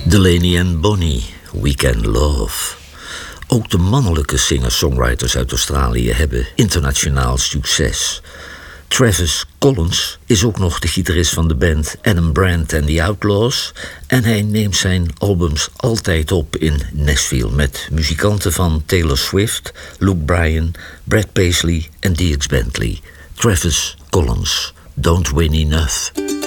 Delaney en Bonnie, Weekend Love. Ook de mannelijke singer-songwriters uit Australië hebben internationaal succes. Travis Collins is ook nog de gitarist van de band Adam Brand and the Outlaws en hij neemt zijn albums altijd op in Nashville met muzikanten van Taylor Swift, Luke Bryan, Brad Paisley en Dierks Bentley. Travis Collins, Don't Win Enough.